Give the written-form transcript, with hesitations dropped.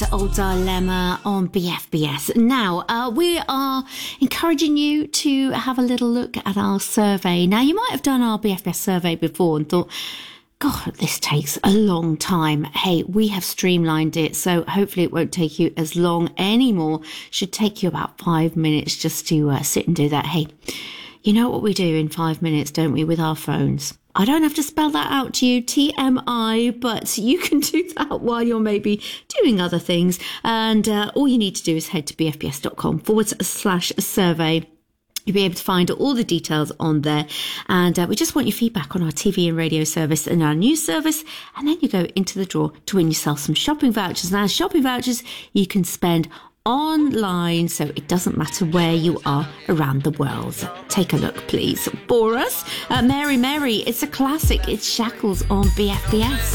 and Old Dilemma on BFBS. Now, we are encouraging you to have a little look at our survey. Now, you might have done our BFBS survey before and thought, God, this takes a long time. Hey, we have streamlined it, so hopefully it won't take you as long anymore. Should take you about 5 minutes just to sit and do that. Hey, you know what we do in 5 minutes, don't we, with our phones? I don't have to spell that out to you, TMI, but you can do that while you're maybe doing other things. And all you need to do is head to bfbs.com/survey. You'll be able to find all the details on there. And we just want your feedback on our TV and radio service and our news service. And then you go into the draw to win yourself some shopping vouchers. Now, shopping vouchers you can spend online, so it doesn't matter where you are around the world. Take a look, please. For us, Mary Mary, it's a classic. It's Shackles on BFBS.